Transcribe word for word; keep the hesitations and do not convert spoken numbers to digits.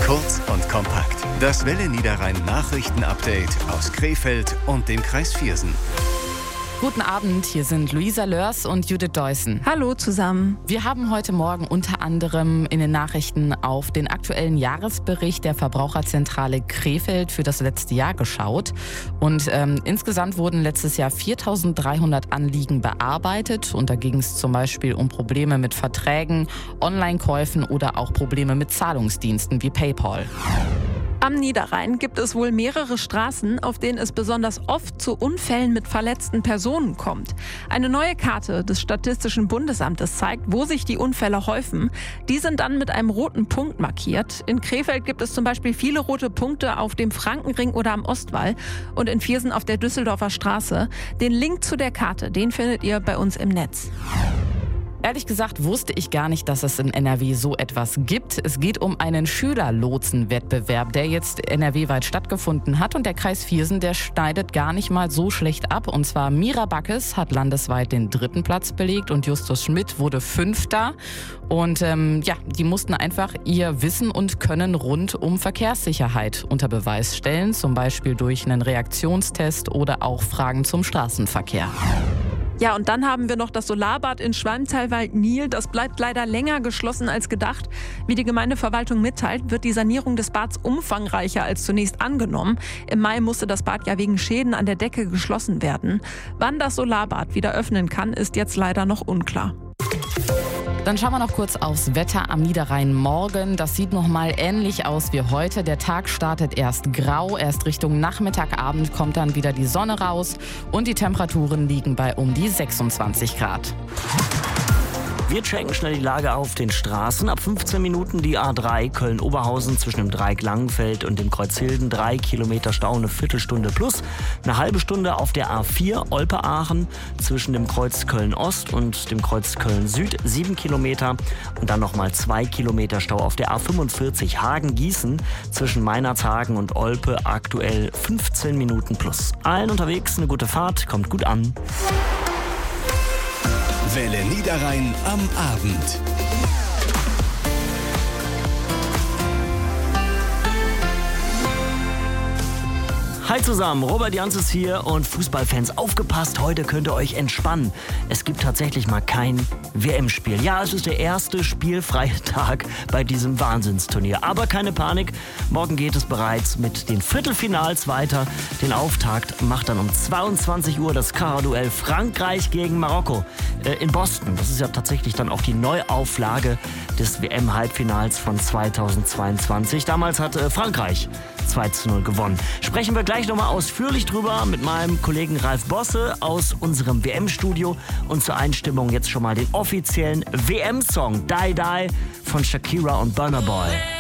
Kurz und kompakt. Das Welle Niederrhein Nachrichten-Update aus Krefeld und dem Kreis Viersen. Guten Abend, hier sind Luisa Lörs und Judith Deussen. Hallo zusammen. Wir haben heute Morgen unter anderem in den Nachrichten auf den aktuellen Jahresbericht der Verbraucherzentrale Krefeld für das letzte Jahr geschaut. Und ähm, insgesamt wurden letztes Jahr viertausenddreihundert Anliegen bearbeitet. Und da ging es zum Beispiel um Probleme mit Verträgen, Online-Käufen oder auch Probleme mit Zahlungsdiensten wie PayPal. Am Niederrhein gibt es wohl mehrere Straßen, auf denen es besonders oft zu Unfällen mit verletzten Personen kommt. Eine neue Karte des Statistischen Bundesamtes zeigt, wo sich die Unfälle häufen. Die sind dann mit einem roten Punkt markiert. In Krefeld gibt es zum Beispiel viele rote Punkte auf dem Frankenring oder am Ostwall und in Viersen auf der Düsseldorfer Straße. Den Link zu der Karte, den findet ihr bei uns im Netz. Ehrlich gesagt wusste ich gar nicht, dass es in N R W so etwas gibt. Es geht um einen Schülerlotsenwettbewerb, der jetzt N R W-weit stattgefunden hat. Und der Kreis Viersen, der schneidet gar nicht mal so schlecht ab. Und zwar Mira Backes hat landesweit den dritten Platz belegt und Justus Schmidt wurde Fünfter. Und ähm, ja, die mussten einfach ihr Wissen und Können rund um Verkehrssicherheit unter Beweis stellen. Zum Beispiel durch einen Reaktionstest oder auch Fragen zum Straßenverkehr. Ja, und dann haben wir noch das Solarbad in Schwalmtalwald-Nil. Das bleibt leider länger geschlossen als gedacht. Wie die Gemeindeverwaltung mitteilt, wird die Sanierung des Bads umfangreicher als zunächst angenommen. Im Mai musste das Bad ja wegen Schäden an der Decke geschlossen werden. Wann das Solarbad wieder öffnen kann, ist jetzt leider noch unklar. Dann schauen wir noch kurz aufs Wetter am Niederrhein morgen. Das sieht noch mal ähnlich aus wie heute. Der Tag startet erst grau, erst Richtung Nachmittag, Abend kommt dann wieder die Sonne raus und die Temperaturen liegen bei um die sechsundzwanzig Grad. Wir checken schnell die Lage auf den Straßen. Ab fünfzehn Minuten die A drei Köln-Oberhausen zwischen dem Dreieck Langenfeld und dem Kreuz Hilden. Drei Kilometer Stau, eine Viertelstunde plus. Eine halbe Stunde auf der A vier Olpe-Aachen zwischen dem Kreuz Köln-Ost und dem Kreuz Köln-Süd. Sieben Kilometer. Und dann nochmal zwei Kilometer Stau auf der A fünfundvierzig Hagen-Gießen zwischen Meinerzhagen und Olpe. Aktuell fünfzehn Minuten plus. Allen unterwegs eine gute Fahrt, kommt gut an. Welle Niederrhein am Abend. Hi zusammen, Robert Jans ist hier und Fußballfans, aufgepasst, heute könnt ihr euch entspannen. Es gibt tatsächlich mal kein W M-Spiel. Ja, es ist der erste spielfreie Tag bei diesem Wahnsinnsturnier. Aber keine Panik, morgen geht es bereits mit den Viertelfinals weiter. Den Auftakt macht dann um zweiundzwanzig Uhr das Kara-Duell Frankreich gegen Marokko äh, in Boston. Das ist ja tatsächlich dann auch die Neuauflage des W M-Halbfinals von zweitausendzweiundzwanzig. Damals hat äh, Frankreich zwei zu null gewonnen. Sprechen wir gleich nochmal ausführlich drüber mit meinem Kollegen Ralf Bosse aus unserem W M-Studio und zur Einstimmung jetzt schon mal den offiziellen W M-Song Die Die von Shakira und Burna Boy.